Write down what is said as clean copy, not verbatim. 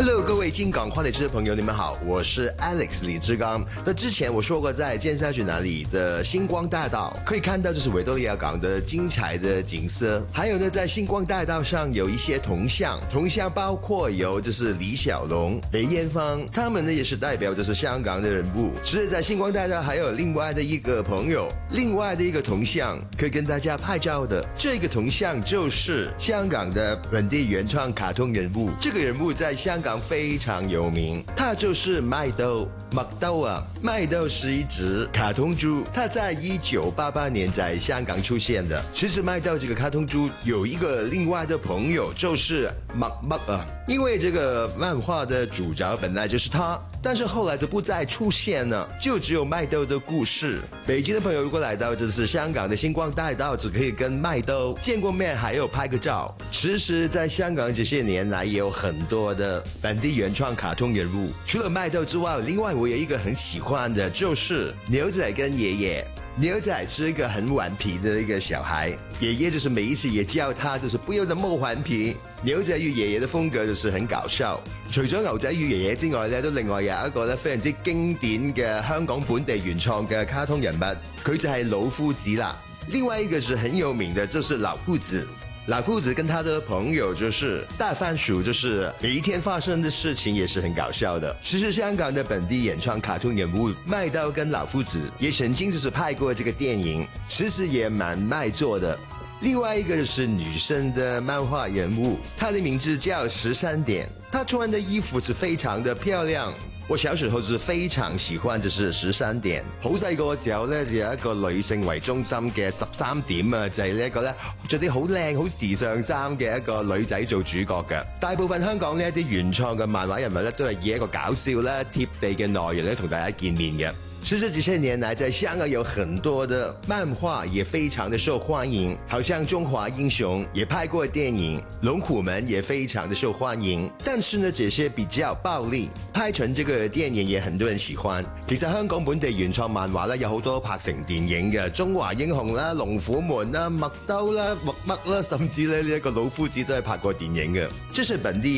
Hello， 各位金港话的知识朋友，你们好，我是 Alex 李志刚。那之前我说过，在尖沙咀哪里的星光大道可以看到就是维多利亚港的精彩的景色，还有呢，在星光大道上有一些铜像，铜像包括有就是李小龙、梅艳芳，他们呢也是代表就是香港的人物。只是在星光大道还有另外的一个朋友，另外的一个铜像可以跟大家拍照的，这个铜像就是香港的本地原创卡通人物，这个人物在香港非常有名，他就是麦兜。麦兜啊，麦兜是一只卡通猪，它在1988年在香港出现的。其实麦兜这个卡通猪有一个另外的朋友，就是麦啊，因为这个漫画的主角本来就是他，但是后来就不再出现了，就只有麦兜的故事。北京的朋友如果来到就是香港的星光大道，只可以跟麦兜见过面，还有拍个照。其实在香港这些年来也有很多的本地原创卡通人物，除了麦兜之外，另外我有一个很喜欢的就是牛仔跟爷爷。牛仔是一个很顽皮的一个小孩，爷爷就是每一次也叫他就是不要那麼頑皮。牛仔與爺爺的風格就是很搞笑。除咗牛仔與爺爺之外咧，都另外有一個咧非常之經典嘅香港本地原創嘅卡通人物，佢就係老夫子啦。另外一個是很有名的，就是老夫子。老夫子跟他的朋友就是大番薯，就是每一天发生的事情也是很搞笑的。其实香港的本地原创卡通人物麦兜跟老夫子也曾经就是拍过这个电影，其实也蛮卖座的。另外一个是女生的漫画人物，她的名字叫13點，她穿的衣服是非常的漂亮。我小時候是非常喜歡就是13點，好細個嘅時候呢，就有一個女性為中心嘅13點啊，就係呢一個呢着啲好靚好時尚衫嘅一個女仔做主角嘅。大部分香港呢一啲原創嘅漫畫人物呢，都係以一個搞笑啦貼地嘅內容呢同大家見面嘅。其實這些年來，在香港有很多的漫畫也非常的受歡迎，好像《中華英雄》也拍過電影，《龍虎門》也非常的受歡迎。但是呢，這些比較暴力，拍成這個電影也很多人喜歡。其實香港本地原創漫畫呢，有好多拍成電影嘅，《中華英雄》啦、《龍虎門》啦、麥兜啦、麥啦，甚至呢一個老夫子都係拍過電影嘅。這是本地